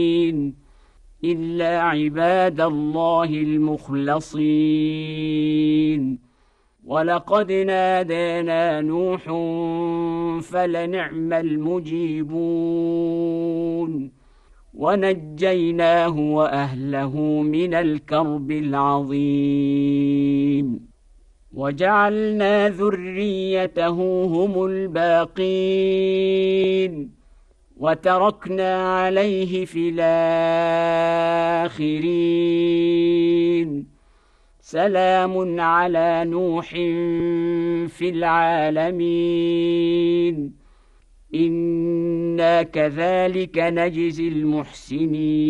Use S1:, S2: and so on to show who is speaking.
S1: إلا عباد الله المخلصين ولقد نادانا نوح فلنعم المجيبون ونجيناه وأهله من الكرب العظيم وجعلنا ذريته هم الباقين وتركنا عليه في الآخرين سلام على نوح في العالمين إنا كذلك نجزي المحسنين